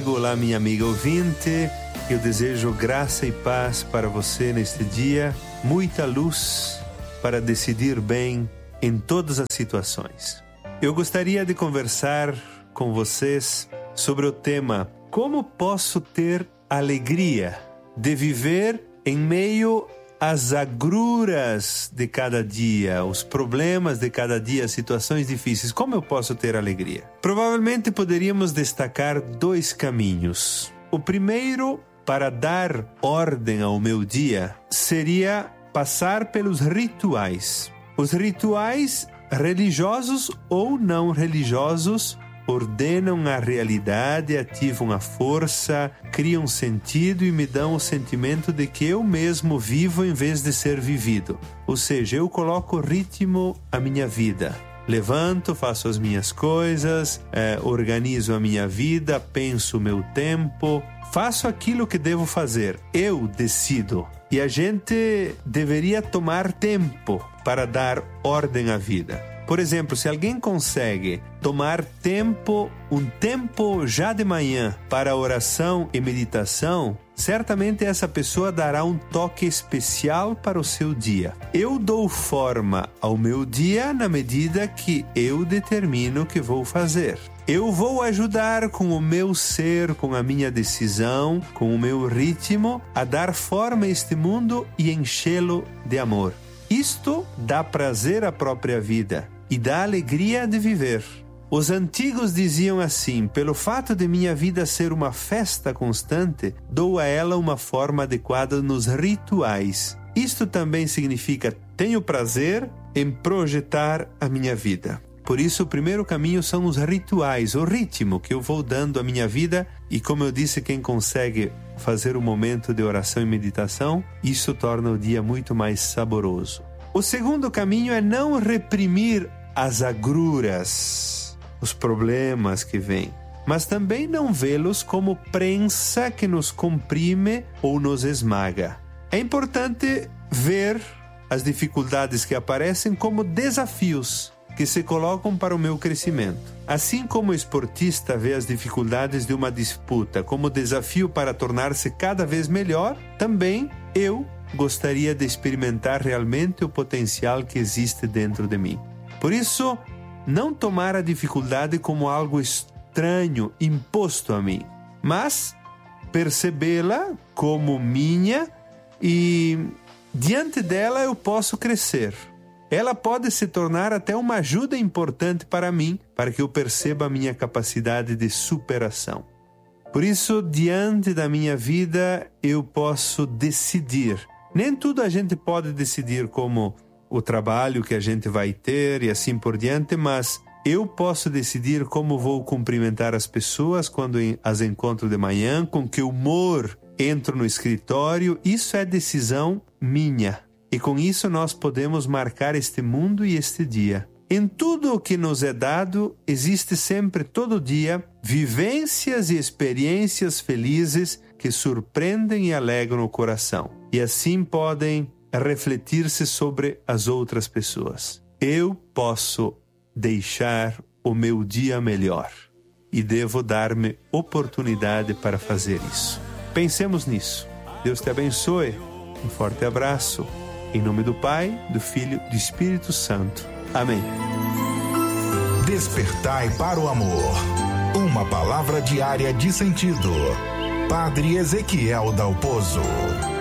amigo, olá minha amiga ouvinte. Eu desejo graça e paz para você neste dia, muita luz para decidir bem em todas as situações. Eu gostaria de conversar com vocês sobre o tema: como posso ter alegria de viver em meio às agruras de cada dia, os problemas de cada dia, as situações difíceis. Como eu posso ter alegria? Provavelmente poderíamos destacar dois caminhos. O primeiro, para dar ordem ao meu dia, seria passar pelos rituais. Os rituais religiosos ou não religiosos ordenam a realidade, ativam a força, criam sentido e me dão o sentimento de que eu mesmo vivo em vez de ser vivido. Ou seja, eu coloco ritmo à minha vida. Levanto, faço as minhas coisas, organizo a minha vida, penso o meu tempo, faço aquilo que devo fazer. Eu decido. E a gente deveria tomar tempo para dar ordem à vida. Por exemplo, se alguém consegue tomar um tempo já de manhã para oração e meditação, certamente essa pessoa dará um toque especial para o seu dia. Eu dou forma ao meu dia na medida que eu determino o que vou fazer. Eu vou ajudar com o meu ser, com a minha decisão, com o meu ritmo, a dar forma a este mundo e enchê-lo de amor. Isto dá prazer à própria vida e dá alegria de viver. Os antigos diziam assim: pelo fato de minha vida ser uma festa constante, dou a ela uma forma adequada nos rituais. Isto também significa: tenho prazer em projetar a minha vida. Por isso, o primeiro caminho são os rituais, o ritmo que eu vou dando à minha vida. E como eu disse, quem consegue fazer um momento de oração e meditação, isso torna o dia muito mais saboroso. O segundo caminho é não reprimir as agruras, os problemas que vêm, mas também não vê-los como prensa que nos comprime ou nos esmaga. É importante ver as dificuldades que aparecem como desafios que se colocam para o meu crescimento. Assim como o esportista vê as dificuldades de uma disputa como desafio para tornar-se cada vez melhor, também eu gostaria de experimentar realmente o potencial que existe dentro de mim. Por isso, não tomar a dificuldade como algo estranho, imposto a mim, mas percebê-la como minha e, diante dela, eu posso crescer. Ela pode se tornar até uma ajuda importante para mim, para que eu perceba a minha capacidade de superação. Por isso, diante da minha vida, eu posso decidir. Nem tudo a gente pode decidir, como o trabalho que a gente vai ter e assim por diante, mas eu posso decidir como vou cumprimentar as pessoas quando as encontro de manhã, com que humor entro no escritório. Isso é decisão minha. E com isso nós podemos marcar este mundo e este dia. Em tudo o que nos é dado, existe sempre, todo dia, vivências e experiências felizes que surpreendem e alegram o coração. E assim podem refletir-se sobre as outras pessoas. Eu posso deixar o meu dia melhor e devo dar-me oportunidade para fazer isso. Pensemos nisso. Deus te abençoe. Um forte abraço. Em nome do Pai, do Filho e do Espírito Santo. Amém. Despertai para o amor. Uma palavra diária de sentido. Padre Ezequiel Dalpozo.